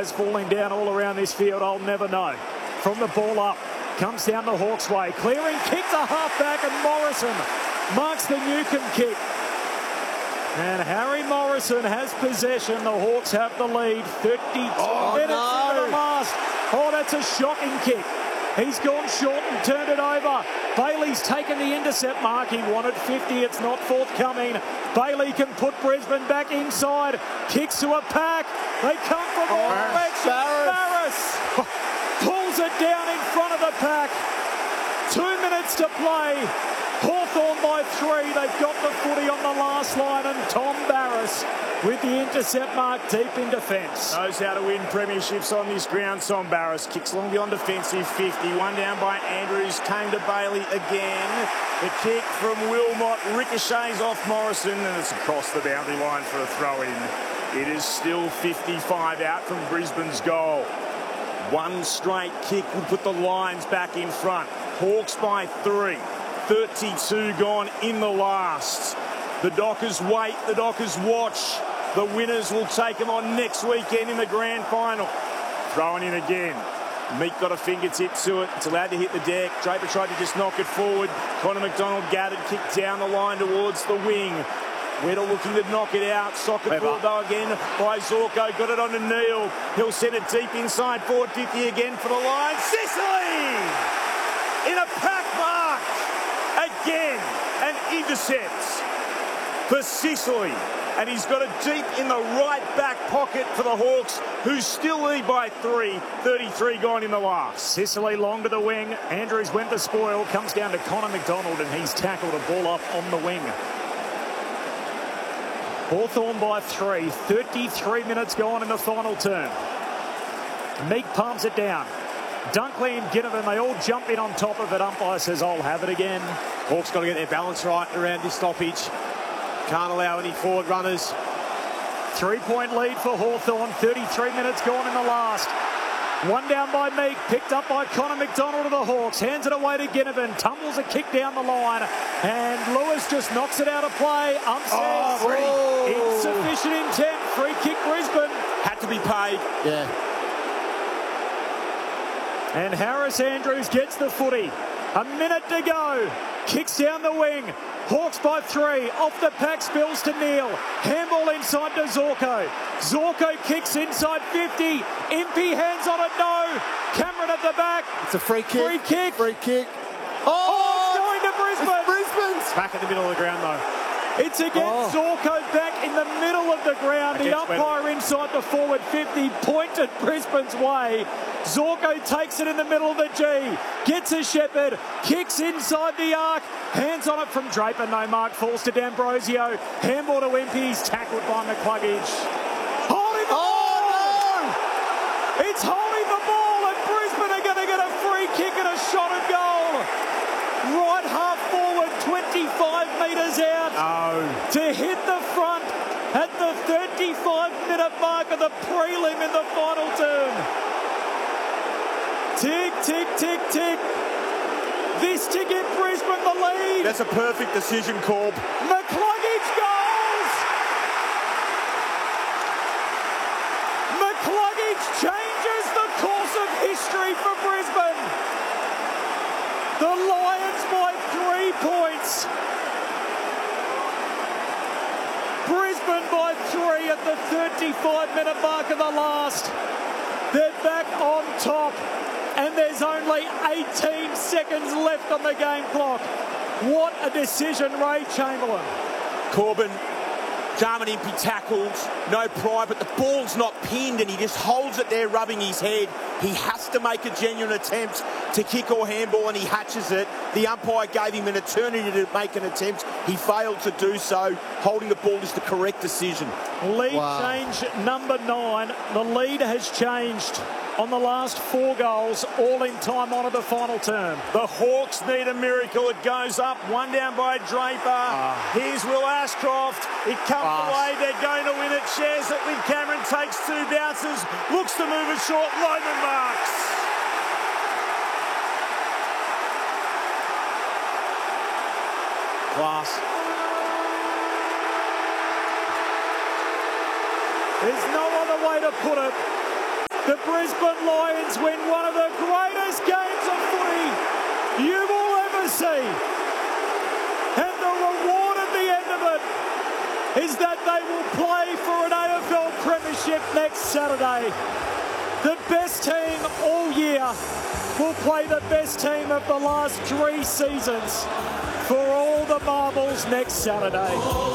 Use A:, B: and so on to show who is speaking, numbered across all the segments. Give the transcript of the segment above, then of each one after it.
A: fires falling down all around this field, I'll never know. From the ball up, comes down the Hawks way. Clearing kick to half-back, and Morrison marks the Newcombe kick. And Harry Morrison has possession. The Hawks have the lead. 32 minutes into the last. Oh, that's a shocking kick. He's gone short and turned it over. Bailey's taken the intercept mark. He wanted 50. It's not forthcoming. Bailey can put Brisbane back inside. Kicks to a pack. They come from all directions. Barrass pulls it down in front of the pack. 2 minutes to play. Hawthorn by 3. They've got the footy on the last line, and Tom Barrass with the intercept mark deep in defence.
B: Knows how to win premierships on this ground. Tom Barrass kicks long beyond defensive 50. One down by Andrews. Came to Bailey again. The kick from Wilmot ricochets off Morrison, and it's across the boundary line for a throw-in. It is still 55 out from Brisbane's goal. One straight kick will put the Lions back in front. Hawks by 3. 32 gone in the last. The Dockers wait, the Dockers watch. The winners will take them on next weekend in the grand final. Throwing in again. Meek got a fingertip to it. It's allowed to hit the deck. Draper tried to just knock it forward. Connor McDonald gathered, kicked down the line towards the wing. Weddle looking to knock it out. Socket ball though again by Zorko. Got it on to Neil. He'll send it deep inside. Forward 50 again for the line. Sicily! In a pack mark. Again. And intercepts for Sicily. And he's got it deep in the right back pocket for the Hawks, who still lead by 3. 33 gone in the last.
A: Sicily long to the wing. Andrews went to spoil. Comes down to Connor McDonald, and he's tackled a ball up on the wing. Hawthorn by 3. 33 minutes gone in the final term. Meek palms it down. Dunkley and Ginnivan, they all jump in on top of it. Umpire says, I'll have it again.
C: Hawks got to get their balance right around this stoppage. Can't allow any forward runners.
A: 3-point lead for Hawthorn. 33 minutes gone in the last. One down by Meek, picked up by Connor McDonald of the Hawks. Hands it away to Ginnivan. Tumbles a kick down the line. And Lewis just knocks it out of play. Says, insufficient intent. Free kick Brisbane.
C: Had to be paid. Yeah.
A: And Harris Andrews gets the footy. A minute to go. Kicks down the wing. Hawks by 3. Off the pack, spills to Neil. Handball inside to Zorko. Zorko kicks inside 50. Impey hands on it, no. Cameron at the back.
C: It's a free kick.
A: Free kick.
C: Free kick.
A: Oh, it's going to Brisbane.
C: It's Brisbane's.
A: Back in the middle of the ground, though. It's against Zorko back in the middle of the ground. The umpire inside the forward 50 pointed Brisbane's way. Zorko takes it in the middle of the G. Gets a Shepherd. Kicks inside the arc. Hands on it from Draper. No mark. Falls to D'Ambrosio. Handball to Impey. He's tackled by McCluggage. Holding the ball! No! It's holding the ball, and Brisbane are going to get a free kick and a shot at goal. Right half forward, 25 metres out.
C: No.
A: To hit the front at the 35-minute mark of the prelim in the final term. Tick, tick, tick, tick. This to give Brisbane the lead.
C: That's a perfect decision, Corb.
A: McCluggage goals. McCluggage changes the course of history for Brisbane. The Lions by 3 points. Brisbane by 3 at the 35-minute mark of the last. They're back on top. And there's only 18 seconds left on the game clock. What a decision, Ray Chamberlain.
C: Corbin, Jarman Impey tackled, no pride, but the ball's not pinned and he just holds it there rubbing his head. He has to make a genuine attempt to kick or handball and he hatches it. The umpire gave him an eternity to make an attempt. He failed to do so. Holding the ball is the correct decision.
A: Lead change number 9. The lead has changed on the last 4 goals, all in time on to the final term.
B: The Hawks need a miracle. It goes up. One down by Draper. Here's Will Ashcroft. It comes away. They're going to win it. Shares it with Cameron. Takes 2 bounces. Looks to move it short. Loman marks.
C: Class.
A: There's no other way to put it. The Brisbane Lions win one of the greatest games of footy you will ever see. And the reward at the end of it is that they will play for an AFL Premiership next Saturday. The best team all year will play the best team of the last 3 seasons for all the marbles next Saturday.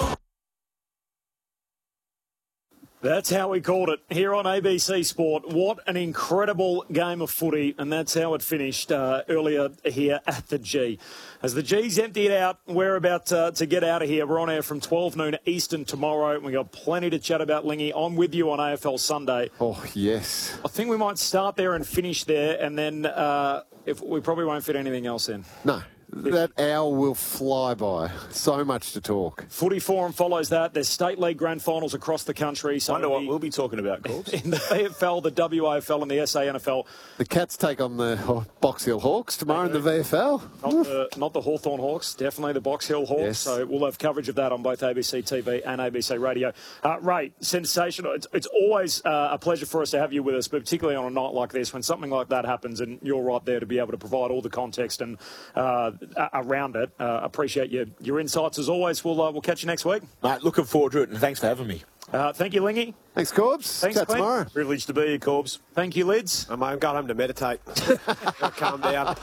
A: That's how we called it here on ABC Sport. What an incredible game of footy, and that's how it finished earlier here at the G. As the G's emptied out, we're about to get out of here. We're on air from 12 noon Eastern tomorrow. We've got plenty to chat about, Lingy. I'm with you on AFL Sunday.
D: Oh, yes.
A: I think we might start there and finish there, and then if we probably won't fit anything else in.
D: No. That hour will fly by. So much to talk.
A: Footy Forum follows that. There's State League grand finals across the country. So
B: wonder what we'll be talking about, Corbs.
A: In the AFL, the WAFL and the SANFL.
D: The Cats take on the Box Hill Hawks tomorrow in the VFL.
A: Not the Hawthorn Hawks, definitely the Box Hill Hawks.
D: Yes.
A: So we'll have coverage of that on both ABC TV and ABC Radio. Ray, sensational. It's always a pleasure for us to have you with us, but particularly on a night like this when something like that happens and you're right there to be able to provide all the context and around it. Appreciate your insights as always. We'll catch you next week.
C: Mate, looking forward to it, and thanks for having me.
A: Thank you, Lingy.
D: Thanks, Corbs.
A: Thanks,
D: Chat
A: Clint.
D: tomorrow.
B: Privileged to be here, Corbs.
A: Thank you, Lids.
E: I'm going home to meditate. Calm down.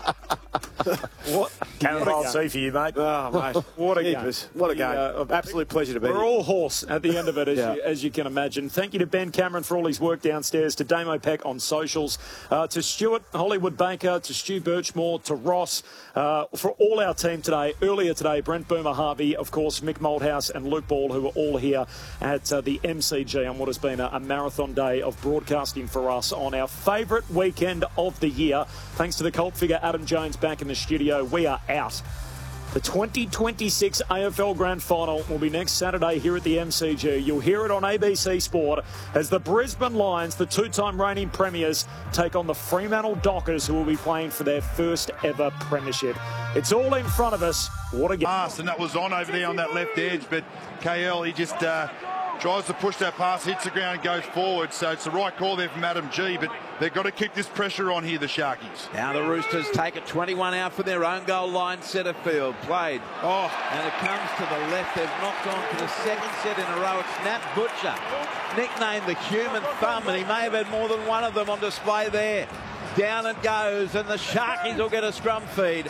A: What?
B: I'll see for you, mate.
E: Oh, mate.
A: What a game.
E: Jeepers. What a game. Absolute pleasure to be
A: We're
E: here.
A: all horse at the end of it, as you can imagine. Thank you to Ben Cameron for all his work downstairs, to Damo Peck on socials, to Stuart Hollywood Baker, to Stu Birchmore, to Ross, for all our team today. Earlier today, Brent Boomer Harvey, of course, Mick Malthouse and Luke Ball, who were all here at the MCG on what has been a marathon day of broadcasting for us on our favourite weekend of the year. Thanks to the cult figure Adam Jones back in the studio. We are out. The 2026 AFL Grand Final will be next Saturday here at the MCG. You'll hear it on ABC Sport as the Brisbane Lions, the 2-time reigning premiers, take on the Fremantle Dockers, who will be playing for their first ever premiership. It's all in front of us. What a game.
F: And that was on over there on that left edge, but KL, he just tries to push that pass, hits the ground, goes forward. So it's the right call there from Adam G, but they've got to keep this pressure on here, the Sharkies.
G: Now the Roosters take it 21 out from their own goal line, centre field, played.
F: Oh,
G: And it comes to the left. They've knocked on for the second set in a row. It's Nat Butcher, nicknamed the Human Thumb, and he may have had more than one of them on display there. Down it goes, and the Sharkies will get a scrum feed.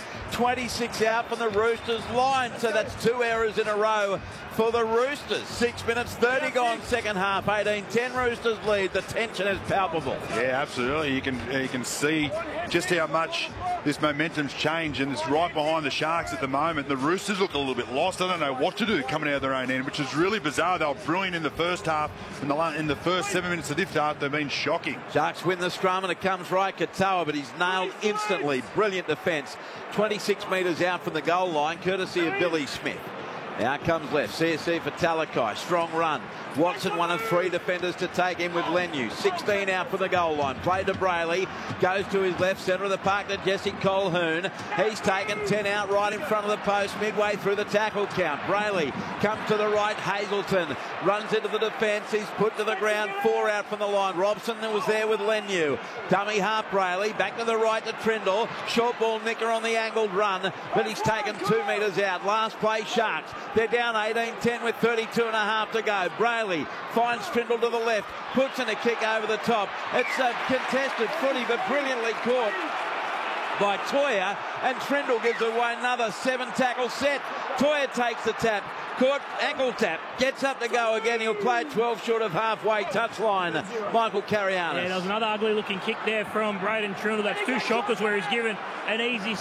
G: 26 out from the Roosters line, so that's 2 errors in a row for the Roosters. 6 minutes 30 gone, second half. 18-10 Roosters lead. The tension is palpable.
F: yeah, absolutely. You can see just how much this momentum's changed, and it's right behind the Sharks at the moment. The Roosters look a little bit lost. I don't know what to do coming out of their own end, which is really bizarre. They were brilliant in the first half. In the first 7 minutes of this half, they've been shocking.
G: Sharks win the scrum, and it comes right Katoa, but he's nailed instantly. Brilliant defence. 26 metres out from the goal line, courtesy of Billy Smith. Now comes left, CSC for Talakai, strong run. Watson, one of 3 defenders to take in with Lenu. 16 out from the goal line, played to Brayley, goes to his left, centre of the park to Jesse Colquhoun. He's taken 10 out right in front of the post, midway through the tackle count. Brayley comes to the right, Hazelton runs into the defence, he's put to the ground, 4 out from the line. Robson was there with Lenu. Dummy half Brayley, back to the right to Trindle. Short ball nicker on the angled run, but he's taken 2 metres out. Last play, Sharks. They're down 18-10 with 32 and a half to go. Brayley finds Trindle to the left, puts in a kick over the top. It's a contested footy, but brilliantly caught by Toya, and Trindle gives away another 7-tackle set. Toya takes the tap, caught, ankle tap, gets up to go again. He'll play 12 short of halfway touchline. Michael Carianis.
H: Yeah, there was another ugly looking kick there from Braden Trindle. That's 2 shockers where he's given an easy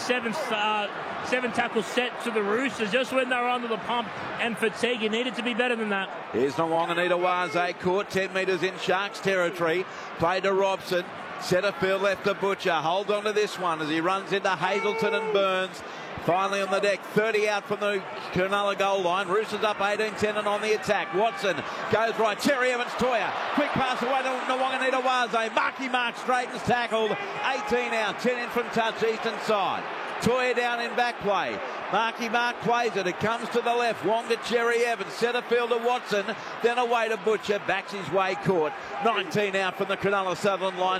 H: 7-tackle set to the Roosters just when they were under the pump and fatigue. He needed to be better than that.
G: Here's Nwonganita Waze, caught 10 metres in Sharks territory. Played to Robson. Centre field left to Butcher. Holds on to this one as he runs into Hazelton and Burns. Finally on the deck, 30 out from the Cronulla goal line. Roosters up 18-10 and on the attack. Watson goes right. Cherry Evans, Toya. Quick pass away to Nwonganita Waze. Mark straightens tackled. 18 out, 10 in from touch, eastern side. Toya down in back play. Mark plays it. It comes to the left. Wonga Cherry Evans. Centre field to Watson. Then away to Butcher. Backs his way caught. 19 out from the Cronulla Sutherland line.